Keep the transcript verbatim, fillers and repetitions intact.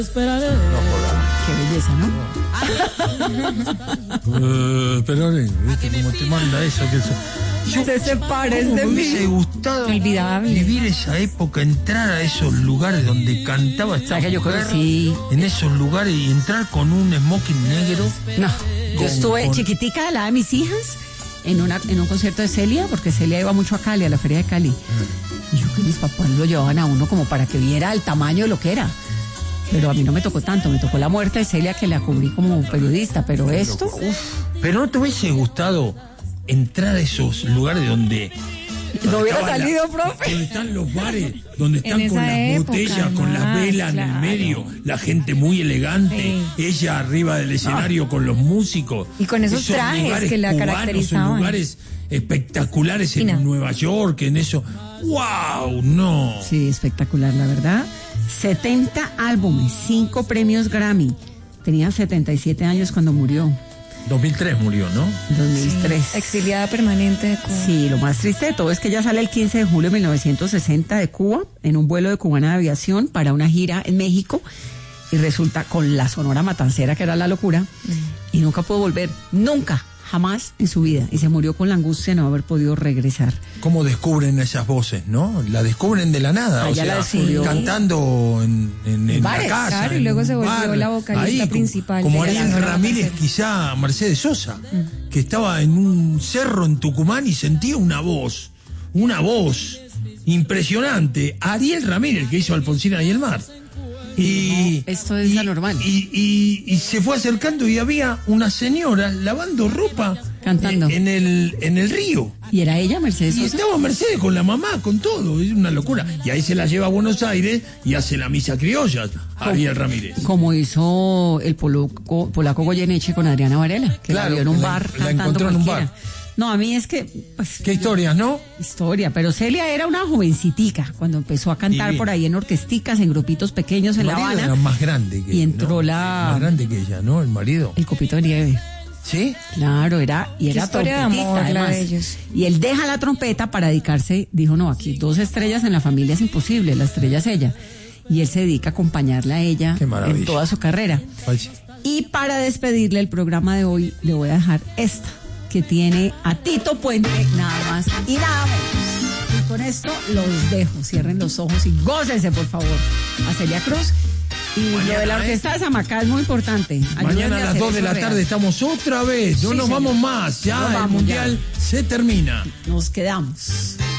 Esperaré. No jodas. Qué belleza, ¿no? Uh, esperaré, ¿viste cómo te manda eso? Que eso. Yo, te separes de me mí. hubiese gustado Olvidable. vivir esa época, entrar a esos lugares donde cantaba esta ¿Sabes que yo mujer, conocí? en esos lugares y entrar con un smoking negro. No, yo Con- estuve con- chiquitica de la de mis hijas en una en un concierto de Celia, porque Celia iba mucho a Cali, a la feria de Cali. Y yo que mis papás lo llevaban a uno como para que viera el tamaño de lo que era. Pero a mí no me tocó tanto, me tocó la muerte de Celia, que la cubrí como periodista, pero esto... Uf, pero no te hubiese gustado entrar a esos lugares donde... No hubiera estaba la- salido, profe. Donde están los bares, donde están En con esa las época, botellas, con las más, velas en el claro. medio, la gente muy elegante, ella arriba del escenario con los músicos. Y con esos trajes lugares que la cubanos, caracterizaban. En lugares espectaculares en Fina. Nueva York, en eso. ¡Wow! No. Sí, espectacular, la verdad. setenta álbumes, cinco premios Grammy. Tenía setenta y siete años cuando murió, dos mil tres murió, ¿no? dos mil tres. Exiliada permanente de Cuba. Sí, lo más triste de todo es que ella sale el quince de julio de mil novecientos sesenta de Cuba en un vuelo de Cubana de Aviación para una gira en México y resulta con la Sonora Matancera, que era la locura, y nunca pudo volver, nunca, jamás en su vida, y se murió con la angustia de no haber podido regresar. ¿Cómo descubren esas voces, no? La descubren de la nada, Ah, o ya sea, la descubrió. cantando en, en, en la bares, casa. claro, y en luego un se volvió bar, la vocalista ahí, como- principal Como de la Ariel Sonora Ramírez, Matancera. quizá Mercedes Sosa, que estaba en un cerro en Tucumán y sentía una voz, una voz impresionante. Ariel Ramírez, que hizo Alfonsina y el mar. Y, Esto es y- anormal. Y, y, y se fue acercando y había una señora lavando ropa Cantando. en, en el, en el río. ¿Y era ella, Mercedes Y Sosa? estaba Mercedes con la mamá, con todo, es una locura. Y ahí se la lleva a Buenos Aires y hace la misa criolla, Ariel Ramírez. Como hizo el polaco, polaco Goyeneche con Adriana Varela, que Claro, la vio en un la- bar la cantando encontró en un cualquiera. bar. No, a mí es que, pues, Qué historias, ¿no? historia, pero Celia era una jovencitica cuando empezó a cantar Divina. por ahí en orquesticas, en grupitos pequeños en El La marido Habana. era más grande que Y entró ¿no? la- Más grande que ella, ¿no? El marido. El copito de nieve. ¿Sí? Claro, era, y era historia de trompetista, amor, la además. de ellos. Y él deja la trompeta para dedicarse, dijo, no, aquí dos estrellas en la familia es imposible, la estrella es ella. Y él se dedica a acompañarla a ella Qué maravilla. en toda su carrera. Ay, Y para despedirle el programa de hoy, le voy a dejar esta, que tiene a Tito Puente, nada más y nada menos. Y con esto los dejo, cierren los ojos y gócense, por favor, a Celia Cruz. Y Mañana, lo de la ¿eh? orquesta de Samacá es muy importante. Ayúdenme Mañana a las hacer dos de eso la real. tarde estamos otra vez. No Sí, nos señor. vamos más. Ya Nos el vamos, mundial se termina. Nos quedamos.